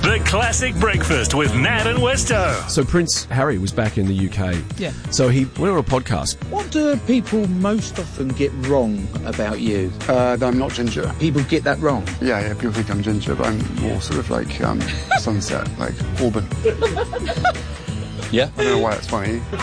The Classic Breakfast with Nat and Westo. So Prince Harry was back in the UK. Yeah. So he went on a podcast. What do people most often get wrong about you? That I'm not ginger. People get that wrong. Yeah, people think I'm ginger, but I'm more sort of like Sunset, like Auburn. Yeah. I don't know why that's funny.